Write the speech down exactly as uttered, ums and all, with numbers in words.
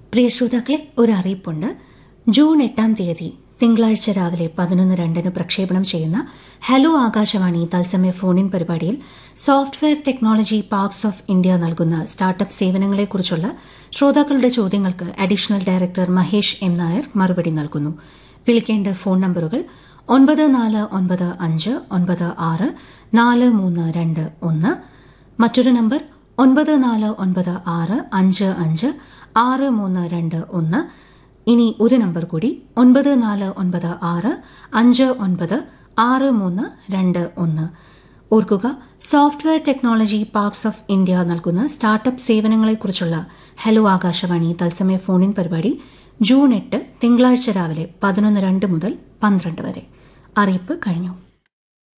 പ്രിയ ശ്രോതാക്കളെ, ഒരു അറിയിപ്പുണ്ട്. ജൂൺ എട്ടാം തീയതി തിങ്കളാഴ്ച രാവിലെ പതിനൊന്ന് രണ്ടിന് പ്രക്ഷേപണം ചെയ്യുന്ന ഹലോ ആകാശവാണി തത്സമയ ഫോണിൻ പരിപാടിയിൽ software technology parks of India നൽകുന്ന സ്റ്റാർട്ടപ്പ് സേവനങ്ങളെക്കുറിച്ചുള്ള ശ്രോതാക്കളുടെ ചോദ്യങ്ങൾക്ക് additional director Mahesh M Nair മറുപടി നൽകുന്നു. വിളിക്കേണ്ട ഫോൺ നമ്പറുകൾ ഒൻപത് നാല് ഒൻപത് അഞ്ച് ഒൻപത് ആറ് നാല് മൂന്ന് രണ്ട് ഒന്ന്, മറ്റൊരു നമ്പർ ഒൻപത് നാല് ഒൻപത് ആറ് അഞ്ച് അഞ്ച് ആറ് മൂന്ന് രണ്ട് ഒന്ന്. ഇനി ഒരു നമ്പർ കൂടി, ഒൻപത് നാല് ഒൻപത് ആറ് അഞ്ച് ഒൻപത് ആറ് മൂന്ന് രണ്ട് ഒന്ന്. ഓർക്കുക, software technology parks of India നൽകുന്ന സ്റ്റാർട്ടപ്പ് സേവനങ്ങളെക്കുറിച്ചുള്ള ഹലോ ആകാശവാണി തത്സമയ ഫോണിൻ പരിപാടി ജൂൺ എട്ട് തിങ്കളാഴ്ച രാവിലെ പതിനൊന്ന് രണ്ട് മുതൽ പന്ത്രണ്ട് വരെ. അറിയിപ്പ് കഴിഞ്ഞു.